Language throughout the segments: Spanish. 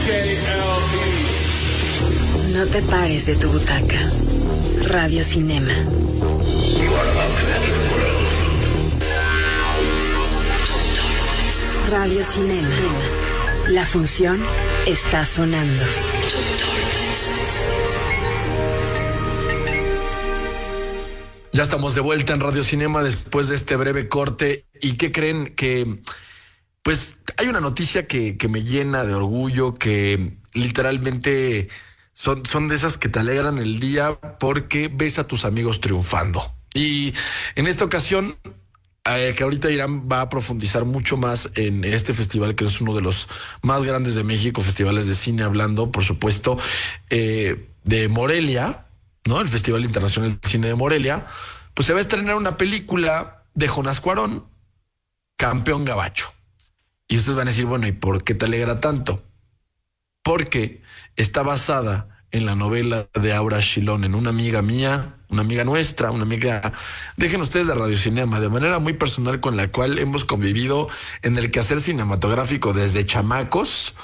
No te pares de tu butaca. Radio Cinema. Radio Cinema. La función está sonando. Ya estamos de vuelta en Radio Cinema después de este breve corte. ¿Y qué creen? Que pues hay una noticia que me llena de orgullo, que literalmente son de esas que te alegran el día porque ves a tus amigos triunfando. Y en esta ocasión, que ahorita Irán va a profundizar mucho más en este festival, que es uno de los más grandes de México, festivales de cine, hablando, por supuesto, de Morelia, ¿no? El Festival Internacional de Cine de Morelia. Pues se va a estrenar una película de Jonás Cuarón, Campeón Gabacho. Y ustedes van a decir, bueno, ¿y por qué te alegra tanto? Porque está basada en la novela de Aura Shilon, una amiga mía, una amiga nuestra, una amiga, dejen ustedes, de Radio Cinema, de manera muy personal, con la cual hemos convivido en el quehacer cinematográfico desde chamacos,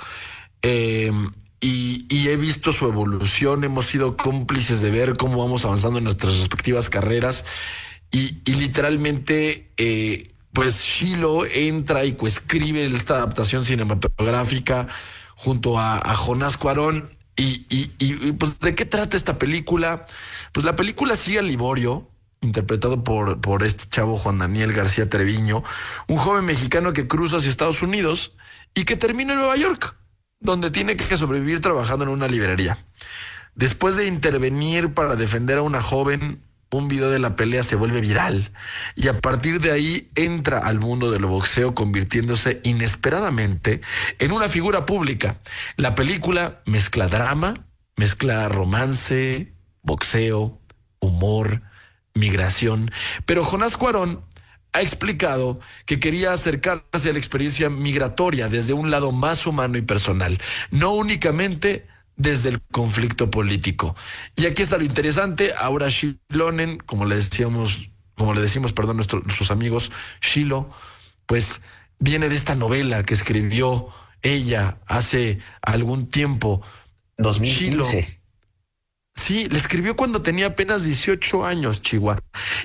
y he visto su evolución. Hemos sido cómplices de ver cómo vamos avanzando en nuestras respectivas carreras, y literalmente pues Shilo entra y coescribe esta adaptación cinematográfica junto a Jonás Cuarón. Y pues, ¿de qué trata esta película? Pues la película sigue a Liborio, interpretado por este chavo Juan Daniel García Treviño, un joven mexicano que cruza hacia Estados Unidos y que termina en Nueva York, donde tiene que sobrevivir trabajando en una librería. Después de intervenir para defender a una joven, un video de la pelea se vuelve viral y a partir de ahí entra al mundo del boxeo, convirtiéndose inesperadamente en una figura pública. La película mezcla drama, mezcla romance, boxeo, humor, migración, pero Jonás Cuarón ha explicado que quería acercarse a la experiencia migratoria desde un lado más humano y personal, no únicamente desde el conflicto político. Y aquí está lo interesante. Aura Shilonen, como le decimos, sus amigos, Shilo, pues viene de esta novela que escribió ella hace algún tiempo. 2015. Shilo, sí, le escribió cuando tenía apenas 18 años, Chihuahua.